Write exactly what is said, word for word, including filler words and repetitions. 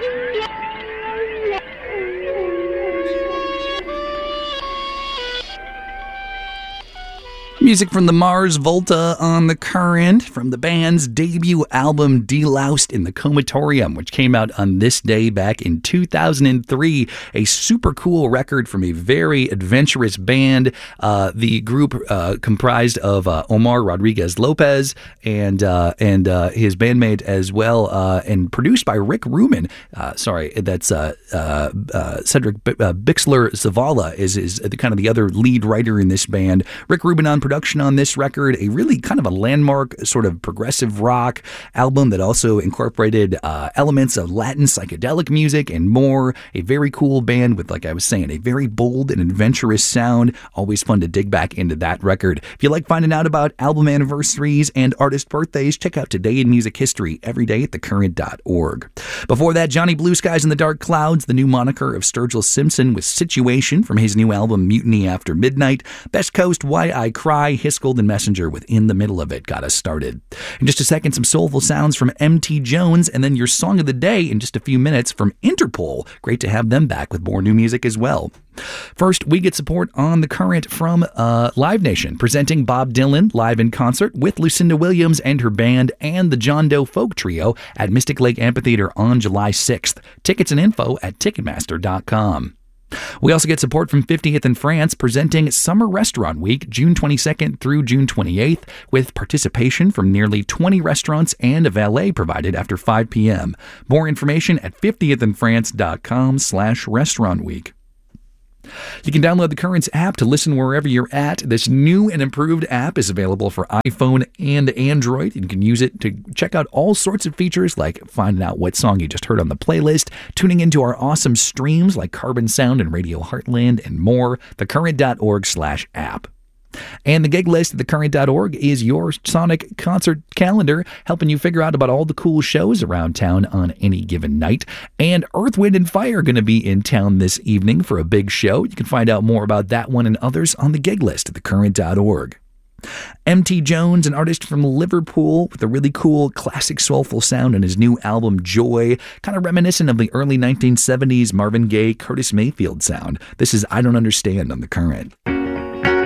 Music from the Mars Volta on The Current, from the band's debut album Deloused in the Comatorium, which came out on this day back in two thousand three. A super cool record from a very adventurous band. Uh, the group uh, comprised of uh, Omar Rodriguez Lopez and uh, and uh, his bandmate as well, uh, and produced by Rick Rubin. Uh, sorry, that's uh, uh, uh, Cedric B- uh, Bixler Zavala is is the, kind of the other lead writer in this band. Rick Rubin on production on this record, a really kind of a landmark sort of progressive rock album that also incorporated uh, elements of Latin psychedelic music and more. A very cool band with, like I was saying, a very bold and adventurous sound. Always fun to dig back into that record. If you like finding out about album anniversaries and artist birthdays, check out Today in Music History every day at the current dot org. Before that, Johnny Blue Skies and the Dark Clouds, the new moniker of Sturgill Simpson, with Situation from his new album Mutiny After Midnight. Best Coast, Why I Cry, Hiscold and Messenger with In the Middle of It got us started. In just a second, some soulful sounds from M T Jones, and then your song of the day in just a few minutes from Interpol. Great to have them back with more new music as well. First, we get support on The Current from uh, Live Nation, presenting Bob Dylan live in concert with Lucinda Williams and her band and the John Doe Folk Trio at Mystic Lake Amphitheater on July sixth. Tickets and info at ticketmaster dot com. We also get support from fiftieth in France, presenting Summer Restaurant Week, June twenty-second through June twenty-eighth, with participation from nearly twenty restaurants and a valet provided after five p.m. More information at fiftieth in france dot com slash restaurant week. You can download the Currents app to listen wherever you're at. This new and improved app is available for iPhone and Android. You can use it to check out all sorts of features, like finding out what song you just heard on the playlist, tuning into our awesome streams like Carbon Sound and Radio Heartland, and more. the current dot org slash app. And the gig list at the current dot org is your sonic concert calendar, helping you figure out about all the cool shows around town on any given night. And Earth, Wind and Fire are going to be in town this evening for a big show. You can find out more about that one and others on the gig list at the current dot org. M T Jones, an artist from Liverpool with a really cool classic soulful sound in his new album Joy, kind of reminiscent of the early nineteen seventies Marvin Gaye, Curtis Mayfield sound. This is I Don't Understand on The Current.